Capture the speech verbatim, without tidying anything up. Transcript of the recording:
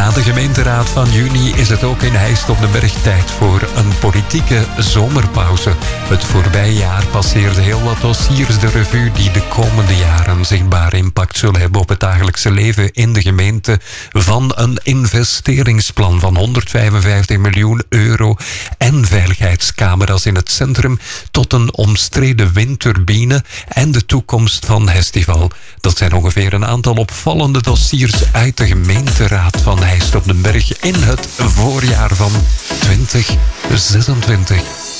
Na de gemeenteraad van juni is het ook in Heist op den Berg tijd voor een politieke zomerpauze. Het voorbije jaar passeerde heel wat dossiers de revue die de komende jaren zichtbaar impact zullen hebben op het dagelijkse leven in de gemeente. Van een investeringsplan van honderdvijfenvijftig miljoen euro en veiligheidscamera's in het centrum tot een omstreden windturbine en de toekomst van Hestival. Dat zijn ongeveer een aantal opvallende dossiers uit de gemeenteraad van Heist op den Berg in het voorjaar van twintig zesentwintig.